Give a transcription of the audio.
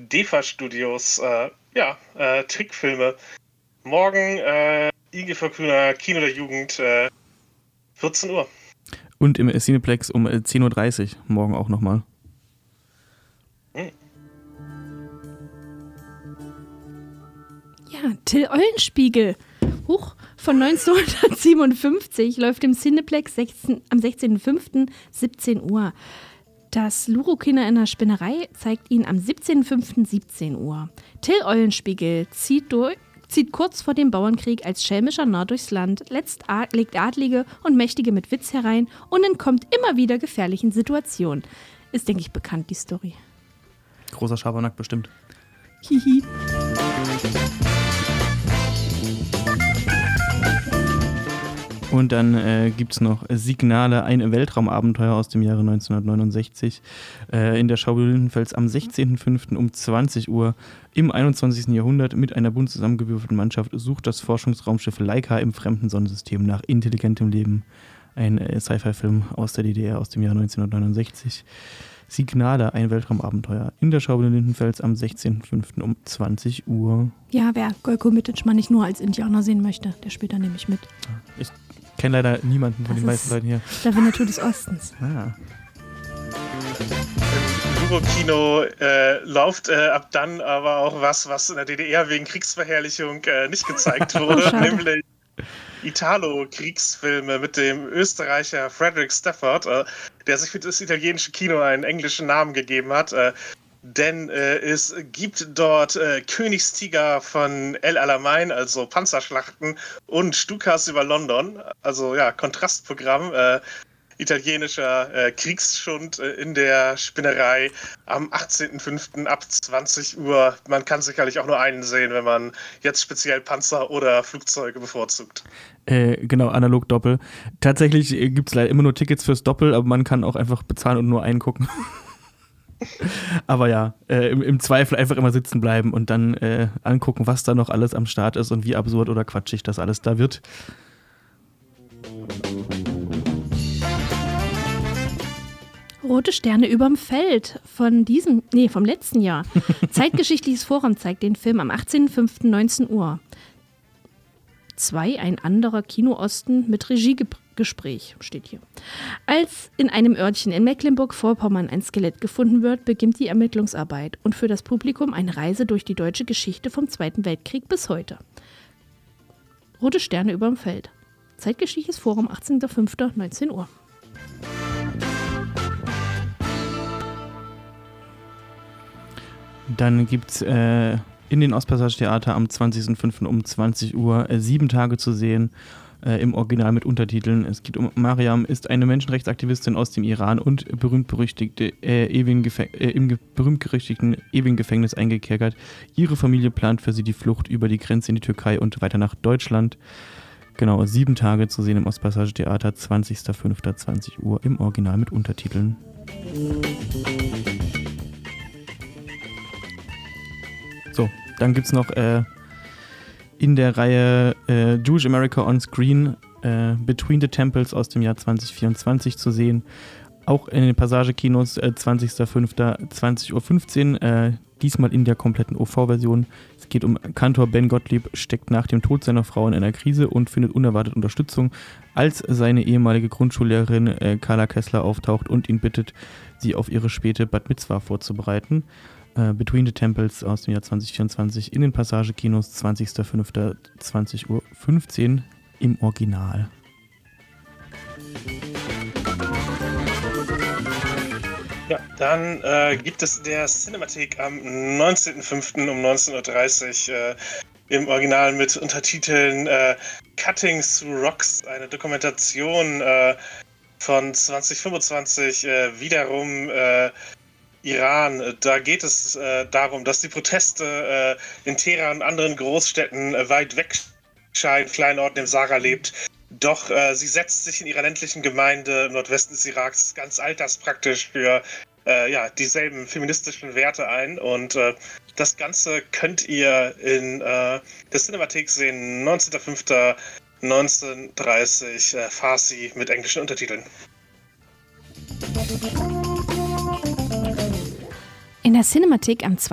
DEFA Studios, Trickfilme. Morgen, IG Fortuna, Kino der Jugend, 14 Uhr. Und im Cineplex um 10.30 Uhr morgen auch nochmal. Ja, Till Eulenspiegel. Von 1957 läuft im Cineplex am 16.05. 17 Uhr. Das Luro-Kino in der Spinnerei zeigt ihn am 17.05. 17 Uhr. Till Eulenspiegel zieht kurz vor dem Bauernkrieg als schelmischer Narr durchs Land, legt Adlige und Mächtige mit Witz herein und entkommt immer wieder gefährlichen Situationen. Ist, denke ich, bekannt, die Story. Großer Schabernack bestimmt. Hihi. Und dann gibt es noch Signale, ein Weltraumabenteuer aus dem Jahre 1969 in der Schaubude Lindenfels am 16.05. um 20 Uhr im 21. Jahrhundert mit einer bunt zusammengewürfelten Mannschaft sucht das Forschungsraumschiff Laika im fremden Sonnensystem nach intelligentem Leben. Ein Sci-Fi-Film aus der DDR aus dem Jahr 1969. Signale, ein Weltraumabenteuer in der Schaubude Lindenfels am 16.05. um 20 Uhr. Ja, wer Gojko Mitic mal nicht nur als Indianer sehen möchte, der spielt da nämlich mit. Ich kenne leider niemanden von den meisten Leuten hier. Der Winnetou des Ostens. Ah. Im Luro-Kino läuft ab dann aber auch was in der DDR wegen Kriegsverherrlichung nicht gezeigt wurde, nämlich Italo-Kriegsfilme mit dem Österreicher Frederick Stafford, der sich für das italienische Kino einen englischen Namen gegeben hat. Denn es gibt dort Königstiger von El Alamein, also Panzerschlachten, und Stukas über London, also ja, Kontrastprogramm, italienischer Kriegsschund in der Spinnerei am 18.05. ab 20 Uhr. Man kann sicherlich auch nur einen sehen, wenn man jetzt speziell Panzer oder Flugzeuge bevorzugt. Genau, analog Doppel. Tatsächlich gibt es leider immer nur Tickets fürs Doppel, aber man kann auch einfach bezahlen und nur einen gucken. Aber ja, im Zweifel einfach immer sitzen bleiben und dann angucken, was da noch alles am Start ist und wie absurd oder quatschig das alles da wird. Rote Sterne überm Feld vom letzten Jahr. Zeitgeschichtliches Forum zeigt den Film am 18.05. 19 Uhr. 2, ein anderer Kino-Osten mit Regiegespräch, steht hier. Als in einem Örtchen in Mecklenburg-Vorpommern ein Skelett gefunden wird, beginnt die Ermittlungsarbeit und für das Publikum eine Reise durch die deutsche Geschichte vom Zweiten Weltkrieg bis heute. Rote Sterne überm Feld. Zeitgeschichtliches Forum, 18.05. 19 Uhr. Dann gibt es in den Ostpassage-Theater am 20.05. um 20 Uhr 7 Tage zu sehen, im Original mit Untertiteln. Es geht um Mariam, ist eine Menschenrechtsaktivistin aus dem Iran und berühmt-berüchtigten ewigen Gefängnis eingekerkert. Ihre Familie plant für sie die Flucht über die Grenze in die Türkei und weiter nach Deutschland. Genau, 7 Tage zu sehen im Ostpassage-Theater, 20.05. 20 Uhr im Original mit Untertiteln. So, dann gibt es noch in der Reihe Jewish America on Screen Between the Temples aus dem Jahr 2024 zu sehen. Auch in den Passagekinos 20.05. 20.15 Uhr, diesmal in der kompletten OV-Version. Es geht um Kantor Ben Gottlieb, steckt nach dem Tod seiner Frau in einer Krise und findet unerwartet Unterstützung, als seine ehemalige Grundschullehrerin Carla Kessler auftaucht und ihn bittet, sie auf ihre späte Bat Mitzvah vorzubereiten. Between the Temples aus dem Jahr 2024 in den Passagekinos 20.05. 20.15 Uhr im Original. Ja, dann gibt es der Cinemathek am 19.05. um 19.30 Uhr im Original mit Untertiteln Cutting Through Rocks, eine Dokumentation von 2025, wiederum Iran. Da geht es darum, dass die Proteste in Teheran und anderen Großstädten weit weg scheinen, kleinen Orten im Sahara lebt. Doch sie setzt sich in ihrer ländlichen Gemeinde im Nordwesten des Iraks ganz alterspraktisch für dieselben feministischen Werte ein. Und das Ganze könnt ihr in der Cinemathek sehen, 19.05. 19.30 Farsi mit englischen Untertiteln. In der Cinemathek am